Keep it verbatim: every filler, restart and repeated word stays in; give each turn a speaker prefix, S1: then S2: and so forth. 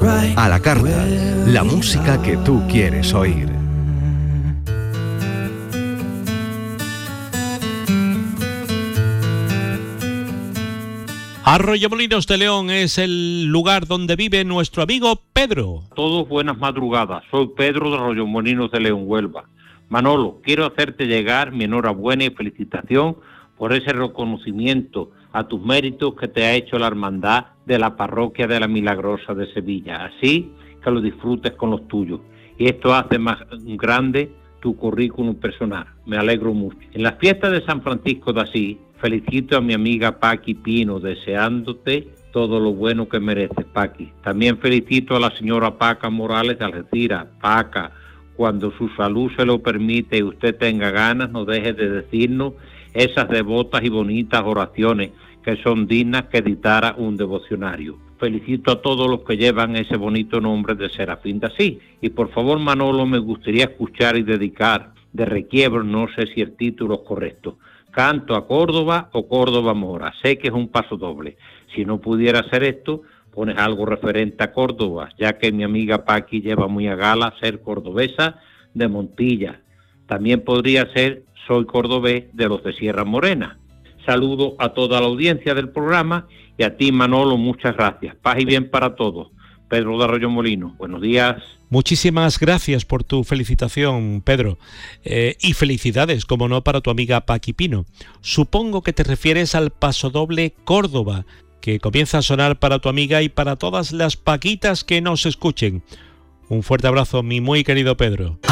S1: A la carta, la música que tú quieres oír.
S2: Arroyomolinos de León es el lugar donde vive nuestro amigo Pedro.
S3: Todos buenas madrugadas, soy Pedro de Arroyomolinos de León, Huelva. Manolo, quiero hacerte llegar mi enhorabuena y felicitación por ese reconocimiento a tus méritos que te ha hecho la hermandad de la parroquia de la Milagrosa de Sevilla, así que lo disfrutes con los tuyos. Y esto hace más grande tu currículum personal, me alegro mucho. En las fiestas de San Francisco de Asís, felicito a mi amiga Paqui Pino, deseándote todo lo bueno que mereces, Paqui. También felicito a la señora Paca Morales de Algeciras. Paca, cuando su salud se lo permite y usted tenga ganas, no deje de decirnos esas devotas y bonitas oraciones que son dignas que editara un devocionario. Felicito a todos los que llevan ese bonito nombre de Serafín de Asís. Y por favor, Manolo, me gustaría escuchar y dedicar de requiebro, no sé si el título es correcto, Canto a Córdoba o Córdoba Mora. Sé que es un paso doble. Si no pudiera hacer esto, pones algo referente a Córdoba, ya que mi amiga Paqui lleva muy a gala ser cordobesa de Montilla. También podría ser Soy cordobés de los de Sierra Morena. Saludo a toda la audiencia del programa y a ti, Manolo, muchas gracias. Paz y bien para todos. Pedro de Arroyomolinos, buenos días.
S2: Muchísimas gracias por tu felicitación, Pedro. Eh, y felicidades, como no, para tu amiga Paqui Pino. Supongo que te refieres al pasodoble Córdoba, que comienza a sonar para tu amiga y para todas las paquitas que nos escuchen. Un fuerte abrazo, mi muy querido Pedro.